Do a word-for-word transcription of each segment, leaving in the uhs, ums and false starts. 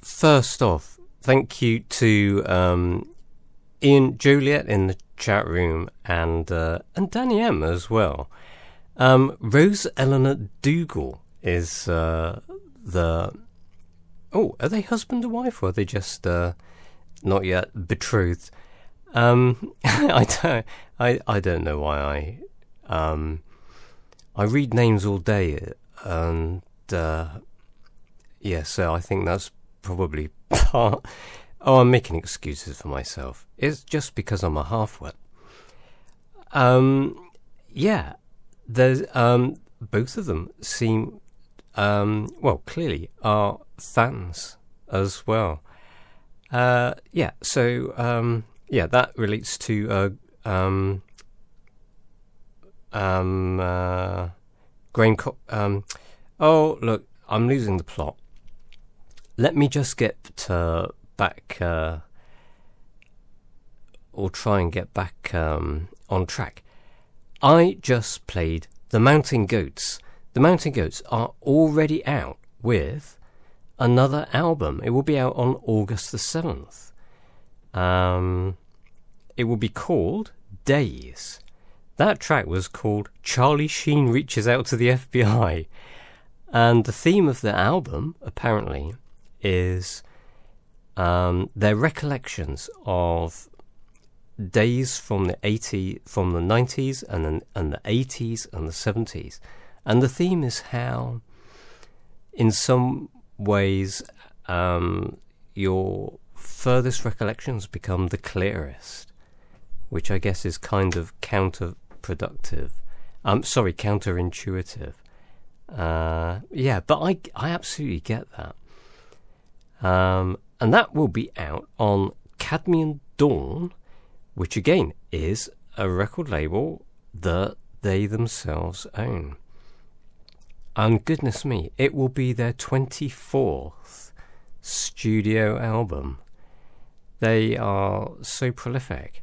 first off, thank you to um, Ian Juliet in the chat room and uh, and Danny M as well. Um, Rose Eleanor Dougal is uh, the... Oh, are they husband and wife, or are they just uh, not yet betrothed? Um, I don't. I, I don't know why I. Um, I read names all day, and uh, yeah, so I think that's probably part. Oh, I'm making excuses for myself. It's just because I'm a half-wit. Um, yeah, there's um, both of them seem um, well, clearly are fans as well. Uh, yeah, so um, yeah, that relates to uh, um, um, uh, Graham. Co- um, oh, look, I'm losing the plot. Let me just get uh, back, uh, or try and get back um, on track. I just played The Mountain Goats. The Mountain Goats are already out with another album. It will be out on August the seventh. Um, it will be called Days. That track was called Charlie Sheen Reaches Out to the F B I. And the theme of the album, apparently, is um, their recollections of days from the eighties, from the nineties and the, and the eighties and the seventies. And the theme is how, in some ways, um, your furthest recollections become the clearest, which I guess is kind of counterproductive. Um, sorry, counterintuitive. Uh, yeah, but I, I absolutely get that. Um, and that will be out on Cadmium Dawn, which again is a record label that they themselves own. And goodness me, it will be their twenty-fourth studio album. They are so prolific.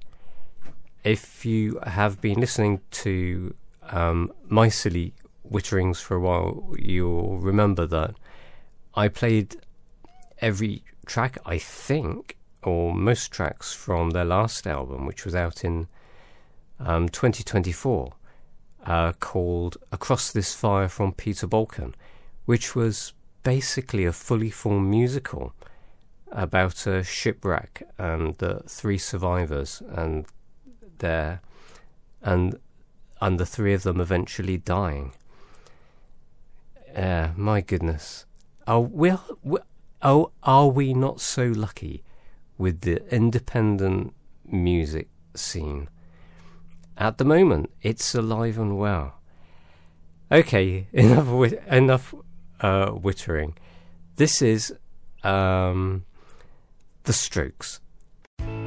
If you have been listening to um, my silly witterings for a while, you'll remember that I played every track, I think, or most tracks from their last album, which was out in um, twenty twenty-four, uh, called Across This Fire from Peter Balkan, which was basically a fully formed musical about a shipwreck and the three survivors and their and and the three of them eventually dying. Yeah, uh, my goodness. Oh, we oh, are we not so lucky with the independent music scene? At the moment, it's alive and well. Okay, enough wit- enough uh, wittering. This is um, The Strokes,